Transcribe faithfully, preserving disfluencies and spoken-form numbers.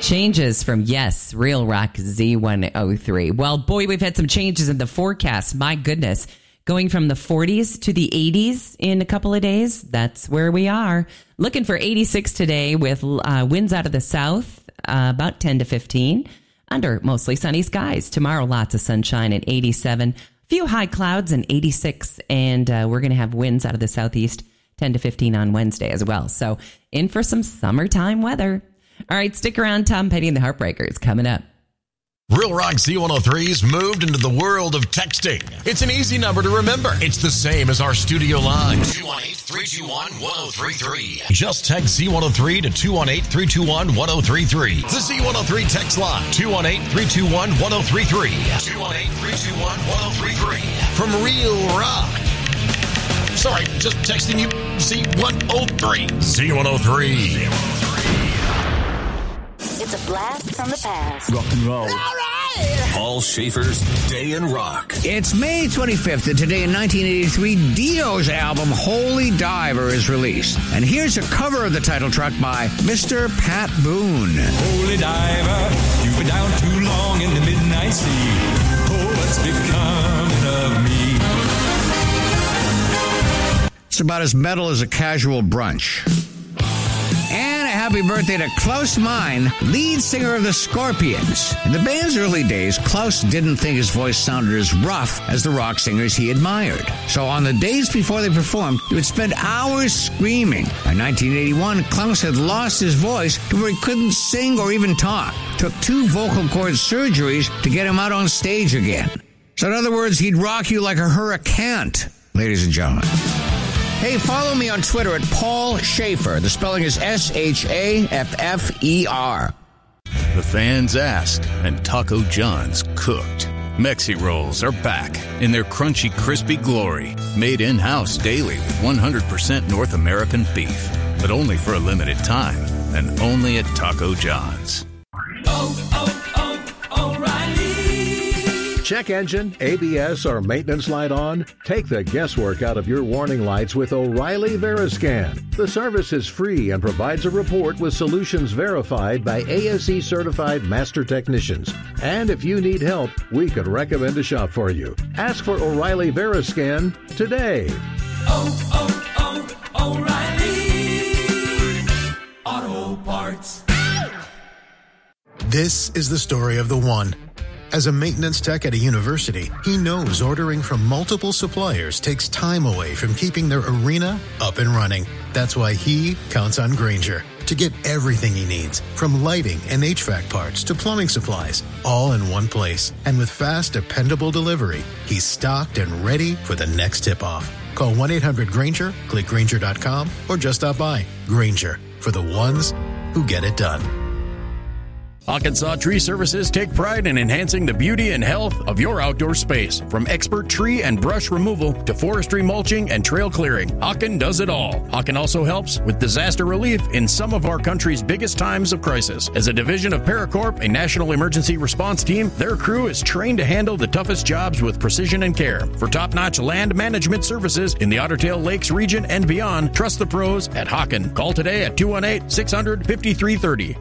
Changes from, yes, Real Rock Z one oh three. Well, boy, we've had some changes in the forecast. My goodness. Going from the forties to the eighties in a couple of days. That's where we are. Looking for eighty-six today with uh, winds out of the south, uh, about ten to fifteen. Under mostly sunny skies. Tomorrow, lots of sunshine at eighty-seven. A few high clouds and eighty-six. And uh, we're going to have winds out of the southeast, ten to fifteen on Wednesday as well. So in for some summertime weather. All right, stick around. Tom Petty and the Heartbreakers coming up. Real Rock Z one oh three's moved into the world of texting. It's an easy number to remember. It's the same as our studio line. two one eight, three two one, one oh three three. Just text Z one oh three to two one eight, three two one, one oh three three. The Z one oh three text line. two one eight, three two one, one oh three three. two one eight, three two one, one oh three three. From Real Rock. Sorry, just texting you Z one oh three. Z one oh three. It's a blast from the past. Rock and roll. All right. Paul Schaefer's Day in Rock. It's May twenty-fifth, and today in nineteen eighty-three, Dio's album Holy Diver is released. And here's a cover of the title track by Mister Pat Boone. Holy diver, you've been down too long in the midnight sea. Oh, what's becoming of me? It's about as metal as a casual brunch. And a happy birthday to Klaus Meine, lead singer of the Scorpions. In the band's early days, Klaus didn't think his voice sounded as rough as the rock singers he admired. So on the days before they performed, he would spend hours screaming. By nineteen eighty-one, Klaus had lost his voice to where he couldn't sing or even talk. Took two vocal cord surgeries to get him out on stage again. So in other words, he'd rock you like a hurricane, ladies and gentlemen. Hey, follow me on Twitter at Paul Schaefer. The spelling is S H A F F E R. The fans asked, and Taco John's cooked. Mexi Rolls are back in their crunchy, crispy glory. Made in-house daily with one hundred percent North American beef. But only for a limited time, and only at Taco John's. Oh, oh, oh, O'Reilly. Check engine, A B S, or maintenance light on? Take the guesswork out of your warning lights with O'Reilly Veriscan. The service is free and provides a report with solutions verified by A S E certified master technicians. And if you need help, we could recommend a shop for you. Ask for O'Reilly Veriscan today. Oh, oh, oh, O'Reilly Auto Parts. This is the story of the one. As a maintenance tech at a university, he knows ordering from multiple suppliers takes time away from keeping their arena up and running. That's why he counts on Grainger to get everything he needs, from lighting and H V A C parts to plumbing supplies, all in one place. And with fast, dependable delivery, he's stocked and ready for the next tip-off. Call one eight hundred Grainger, click Grainger dot com, or just stop by. Grainger, for the ones who get it done. Arkansas Tree Services take pride in enhancing the beauty and health of your outdoor space. From expert tree and brush removal to forestry mulching and trail clearing, Hawken does it all. Hawken also helps with disaster relief in some of our country's biggest times of crisis. As a division of Paracorp, a national emergency response team, their crew is trained to handle the toughest jobs with precision and care. For top-notch land management services in the Otter Tail Lakes region and beyond, trust the pros at Hawken. Call today at two one eight, six hundred, fifty-three thirty.